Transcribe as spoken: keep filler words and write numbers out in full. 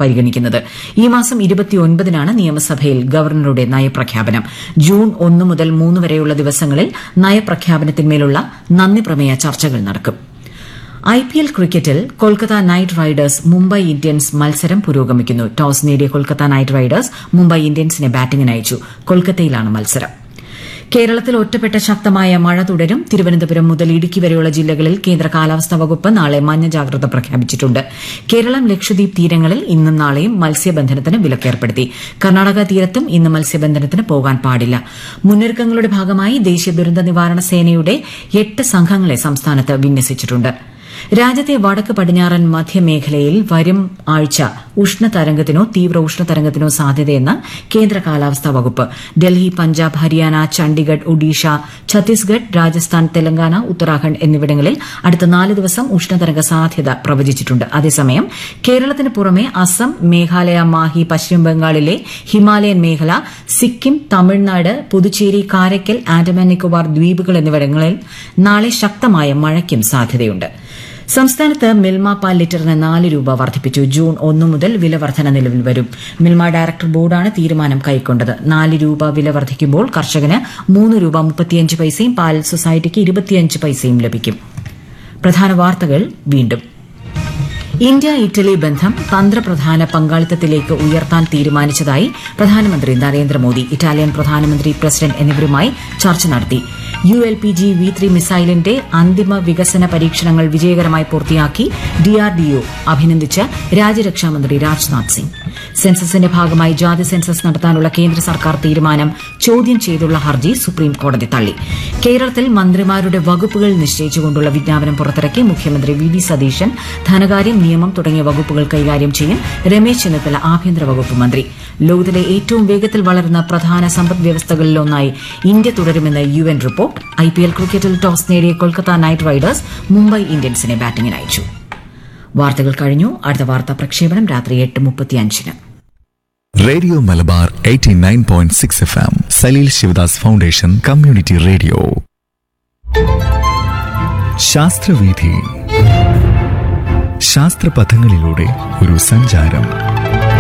പരിഗണിക്കുന്നത്. ഈ മാസം ഇരുപത്തിയൊൻപതിനാണ് നിയമസഭയിൽ ഗവർണറുടെ നയപ്രഖ്യാപനം. ജൂൺ ഒന്ന് മുതൽ മൂന്ന് വരെയുള്ള ദിവസങ്ങളിൽ നയപ്രഖ്യാപനത്തിന്മേലുള്ള നന്ദിപ്രമേയ ചർച്ചകൾ നടക്കും. ഐപിഎൽ ക്രിക്കറ്റിൽ Kolkata night Riders Mumbai Indians മത്സരം പുരോഗമിക്കുന്നു. ടോസ് നേടിയ കൊൽക്കത്ത നൈറ്റ് റൈഡേഴ്സ് മുംബൈ ഇന്ത്യൻസിനെ ബാറ്റിംഗിന് അയച്ചു. കൊൽക്കത്തയിലാണ് മത്സരം. കേരളത്തിൽ ഒറ്റപ്പെട്ട ശക്തമായ മഴ തുടരും. തിരുവനന്തപുരം മുതൽ ഇടുക്കി വരെയുള്ള ജില്ലകളിൽ കേന്ദ്ര കാലാവസ്ഥാ വകുപ്പ് നാളെ മഞ്ഞ ജാഗ്രത പ്രഖ്യാപിച്ചിട്ടുണ്ട്. കേരളം ലക്ഷദ്വീപ് തീരങ്ങളിൽ ഇന്നും നാളെയും മത്സ്യബന്ധനത്തിന് വിലക്കേർപ്പെടുത്തി. കർണാടക തീരത്തും ഇന്ന് മത്സ്യബന്ധനത്തിന് പോകാൻ പാടില്ല. മുന്നൊരുക്കങ്ങളുടെ ഭാഗമായി ദേശീയ ദുരന്ത നിവാരണ സേനയുടെ എട്ട് സംഘങ്ങളെ സംസ്ഥാനത്ത് വിന്യസിച്ചിട്ടുണ്ട്. രാജ്യത്തെ വടക്ക് പടിഞ്ഞാറൻ മധ്യമേഖലയിൽ വരും ആഴ്ച ഉഷ്ണതരംഗത്തിനോ തീവ്ര ഉഷ്ണതരംഗത്തിനോ സാധ്യതയെന്ന് കേന്ദ്ര കാലാവസ്ഥാ വകുപ്പ്. ഡൽഹി, പഞ്ചാബ്, ഹരിയാന, ചണ്ഡിഗഡ്, ഒഡീഷ, ഛത്തീസ്ഗഡ്, രാജസ്ഥാൻ, തെലങ്കാന, ഉത്തരാഖണ്ഡ് എന്നിവിടങ്ങളിൽ അടുത്ത നാല് ദിവസം ഉഷ്ണതരംഗ സാധ്യത പ്രവചിച്ചിട്ടുണ്ട്. അതേസമയം കേരളത്തിന് പുറമെ അസം, മേഘാലയ, മാഹി, പശ്ചിമബംഗാളിലെ ഹിമാലയൻ മേഖല, സിക്കിം, തമിഴ്നാട്, പുതുച്ചേരി, കാരയ്ക്കൽ, ആൻഡമാൻ നിക്കോബാർ ദ്വീപുകൾ എന്നിവിടങ്ങളിൽ നാളെ ശക്തമായ മഴയ്ക്കും സാധ്യതയുണ്ട്. സംസ്ഥാനത്ത് മിൽമ പാൽ ലിറ്ററിന് നാല് രൂപ വർദ്ധിപ്പിച്ചു. ജൂൺ ഒന്ന് മുതൽ വില വർധന നിലവിൽ വരും. മിൽമ ഡയറക്ടർ ബോർഡാണ് തീരുമാനം കൈക്കൊണ്ടത്. നാല് രൂപ വില വർദ്ധിക്കുമ്പോൾ കർഷകന് മൂന്ന് രൂപ മുപ്പത്തിയഞ്ച് പൈസയും പാൽ സൊസൈറ്റിക്ക് ഇരുപത്തിയഞ്ച് പൈസയും ലഭിക്കും. പ്രധാന വാർത്തകൾ വീണ്ടും. ഇന്ത്യ ഇറ്റലി ബന്ധം തന്ത്രപ്രധാന പങ്കാളിത്തത്തിലേക്ക് ഉയർത്താൻ തീരുമാനിച്ചതായി പ്രധാനമന്ത്രി നരേന്ദ്രമോദി. ഇറ്റാലിയൻ പ്രധാനമന്ത്രി, പ്രസിഡന്റ് എന്നിവരുമായി ചർച്ച നടത്തി. U L P G V three മിസൈലിന്റെ അന്തിമ വികസന പരീക്ഷണങ്ങൾ വിജയകരമായി പൂർത്തിയാക്കി ഡിആർഡിഒ അഭിനന്ദിച്ച് രാജ്യരക്ഷാമന്ത്രി രാജ്നാഥ് സിംഗ്. സെൻസസിന്റെ ഭാഗമായി ജാതി സെൻസസ് നടത്താനുള്ള കേന്ദ്ര സർക്കാർ തീരുമാനം ചോദ്യം ചെയ്തുള്ള ഹർജി സുപ്രീം കോടതി തള്ളി. കേരളത്തിൽ മന്ത്രിമാരുടെ വകുപ്പുകൾ നിശ്ചയിച്ചുകൊണ്ടുള്ള വിജ്ഞാപനം പുറത്തിറക്കി. മുഖ്യമന്ത്രി വി ഡി സതീശൻ ധനകാര്യം, നിയമം തുടങ്ങിയ വകുപ്പുകൾ കൈകാര്യം ചെയ്യും. രമേശ് ചെന്നിത്തല ആഭ്യന്തര വകുപ്പ് മന്ത്രി. ലോകത്തിലെ ഏറ്റവും വേഗത്തിൽ വളരുന്ന പ്രധാന സമ്പദ് വ്യവസ്ഥകളിലൊന്നായി ഇന്ത്യ തുടരുമെന്ന് യു എൻ റിപ്പോർട്ട്. ഐപിഎൽ ക്രിക്കറ്റിൽ ടോസ് നേടിയ കൊൽക്കത്ത നൈറ്റ് റൈഡേഴ്സ് മുംബൈ ഇന്ത്യൻസിനെ ബാറ്റിംഗിന് അയച്ചു. വാർത്തകൾ കഴിഞ്ഞു. അടുത്ത വാർത്താ പ്രക്ഷേപണം രാത്രി എട്ട് മുപ്പത്തിയഞ്ചിന്. Radio Malabar eighty nine point six F M Saleel Sivadas foundation community radio. ശാസ്ത്രവീഥി. ശാസ്ത്രപഥങ്ങളിലൂടെ ഒരു സഞ്ചാരം.